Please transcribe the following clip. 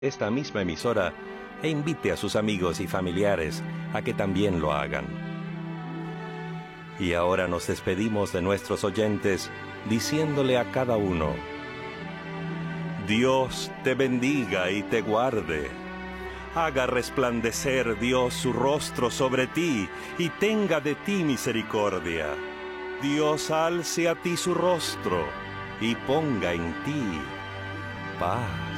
esta misma emisora e invite a sus amigos y familiares a que también lo hagan. Y ahora nos despedimos de nuestros oyentes diciéndole a cada uno: Dios te bendiga y te guarde. Haga resplandecer Dios su rostro sobre ti y tenga de ti misericordia. Dios alce a ti su rostro y ponga en ti paz.